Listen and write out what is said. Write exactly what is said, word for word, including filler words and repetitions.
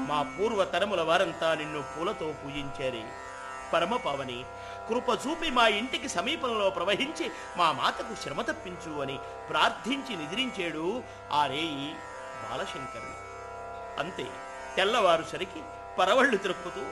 మా పూర్వతరముల వారంతా నిన్ను పూలతో పూజించారే. పరమపావని, కృప చూపి మా ఇంటికి సమీపంలో ప్రవహించి మా మాతకు శ్రమ తప్పించు అని ప్రార్థించి నిద్రించాడు ఆ రేయి బాలశంకరుడు. అంతే తెల్లవారుసరికి పరవళ్ళు త్రొక్కుతూ